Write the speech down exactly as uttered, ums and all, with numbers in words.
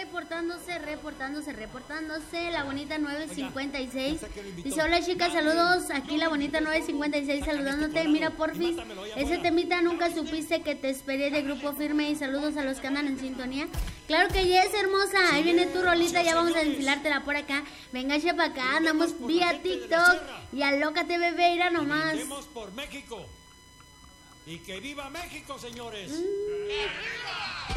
reportándose, reportándose, reportándose, la bonita nueve cincuenta y seis. Dice, hola chicas, saludos, aquí la bonita nueve cincuenta y seis saludándote. Mira, porfis, ese temita nunca supiste que te esperé de Grupo Firme y saludos a los que andan en sintonía. Claro que yes, hermosa, ahí viene tu rolita, ya vamos a desfilártela por acá. Venga, para acá, andamos vía TikTok y alócate, bebé, irá nomás. Brindemos por México. Y que viva México, señores. Mm.